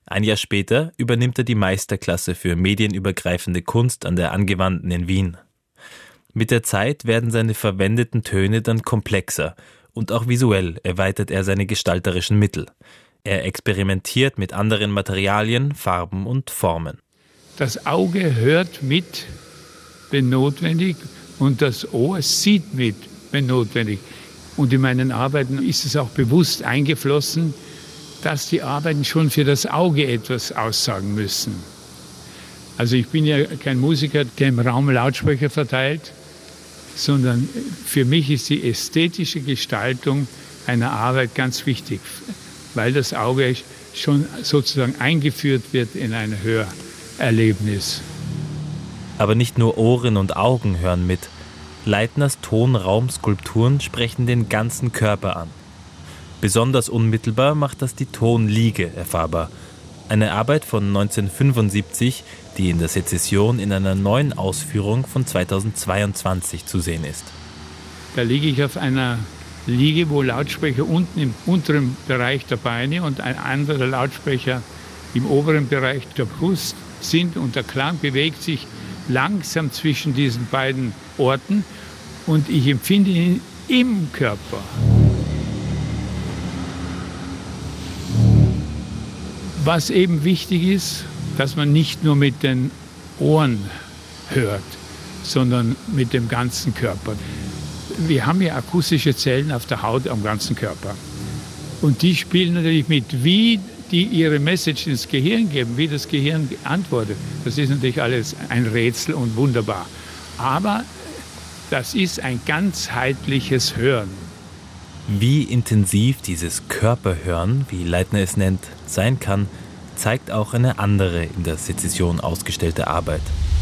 Ein Jahr später übernimmt er die Meisterklasse für medienübergreifende Kunst an der Angewandten in Wien. Mit der Zeit werden seine verwendeten Töne dann komplexer und auch visuell erweitert er seine gestalterischen Mittel. Er experimentiert mit anderen Materialien, Farben und Formen. Das Auge hört mit, wenn notwendig, und das Ohr sieht mit, wenn notwendig. Und in meinen Arbeiten ist es auch bewusst eingeflossen, dass die Arbeiten schon für das Auge etwas aussagen müssen. Also ich bin ja kein Musiker, der im Raum Lautsprecher verteilt, sondern für mich ist die ästhetische Gestaltung einer Arbeit ganz wichtig, weil das Auge schon sozusagen eingeführt wird in ein Hörerlebnis. Aber nicht nur Ohren und Augen hören mit. Leitners Tonraumskulpturen sprechen den ganzen Körper an. Besonders unmittelbar macht das die Tonliege erfahrbar. Eine Arbeit von 1975, die in der Sezession in einer neuen Ausführung von 2022 zu sehen ist. Da liege ich auf einer Liege, wo Lautsprecher unten im unteren Bereich der Beine und ein anderer Lautsprecher im oberen Bereich der Brust sind. Und der Klang bewegt sich langsam zwischen diesen beiden Orten und ich empfinde ihn im Körper. Was eben wichtig ist, dass man nicht nur mit den Ohren hört, sondern mit dem ganzen Körper. Wir haben ja akustische Zellen auf der Haut am ganzen Körper. Und die spielen natürlich mit, wie die ihre Message ins Gehirn geben, wie das Gehirn antwortet. Das ist natürlich alles ein Rätsel und wunderbar. Aber das ist ein ganzheitliches Hören. Wie intensiv dieses Körperhören, wie Leitner es nennt, sein kann, zeigt auch eine andere in der Sezession ausgestellte Arbeit.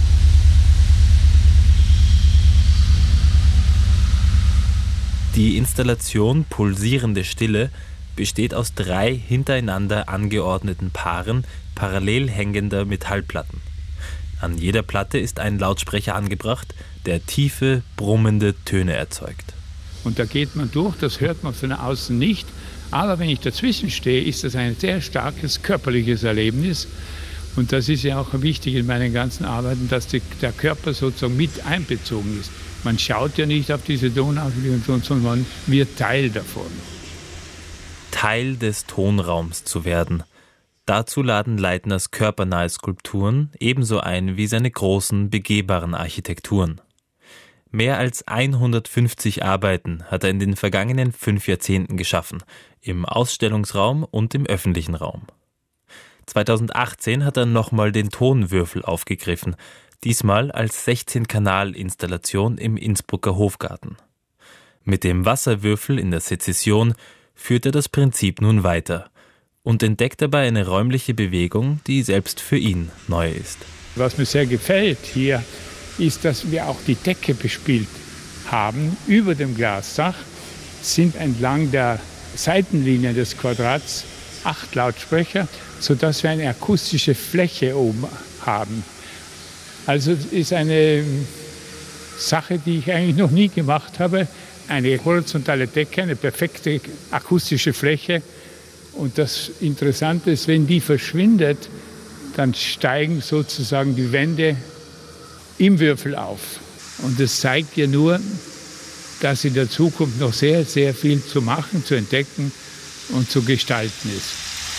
Die Installation Pulsierende Stille besteht aus 3 hintereinander angeordneten Paaren parallel hängender Metallplatten. An jeder Platte ist ein Lautsprecher angebracht, der tiefe, brummende Töne erzeugt. Und da geht man durch, das hört man von außen nicht. Aber wenn ich dazwischen stehe, ist das ein sehr starkes körperliches Erlebnis. Und das ist ja auch wichtig in meinen ganzen Arbeiten, dass der Körper sozusagen mit einbezogen ist. Man schaut ja nicht auf diese Tonaufnahmen, sondern man wird Teil davon. Teil des Tonraums zu werden. Dazu laden Leitners körpernahe Skulpturen ebenso ein wie seine großen, begehbaren Architekturen. Mehr als 150 Arbeiten hat er in den vergangenen 5 Jahrzehnten geschaffen, im Ausstellungsraum und im öffentlichen Raum. 2018 hat er nochmal den Tonwürfel aufgegriffen, diesmal als 16-Kanal-Installation im Innsbrucker Hofgarten. Mit dem Wasserwürfel in der Sezession führt er das Prinzip nun weiter und entdeckt dabei eine räumliche Bewegung, die selbst für ihn neu ist. Was mir sehr gefällt hier, ist, dass wir auch die Decke bespielt haben. Über dem Glasdach sind entlang der Seitenlinie des Quadrats 8 Lautsprecher, sodass wir eine akustische Fläche oben haben. Also es ist eine Sache, die ich eigentlich noch nie gemacht habe. Eine horizontale Decke, eine perfekte akustische Fläche. Und das Interessante ist, wenn die verschwindet, dann steigen sozusagen die Wände im Würfel auf. Und das zeigt ja nur, dass in der Zukunft noch sehr, sehr viel zu machen, zu entdecken und zu gestalten ist.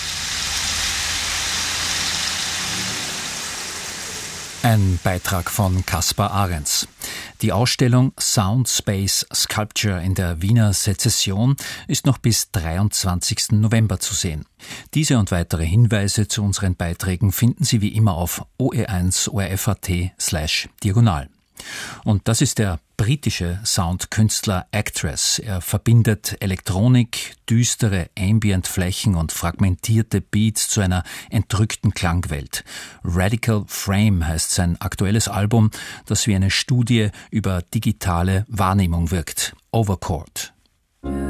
Ein Beitrag von Kaspar Ahrens. Die Ausstellung Sound Space Sculpture in der Wiener Sezession ist noch bis 23. November zu sehen. Diese und weitere Hinweise zu unseren Beiträgen finden Sie wie immer auf OE1ORF.at/diagonal. Und das ist der britische Soundkünstler Actress. Er verbindet Elektronik, düstere Ambient-Flächen und fragmentierte Beats zu einer entrückten Klangwelt. Radical Frame heißt sein aktuelles Album, das wie eine Studie über digitale Wahrnehmung wirkt. Overchord.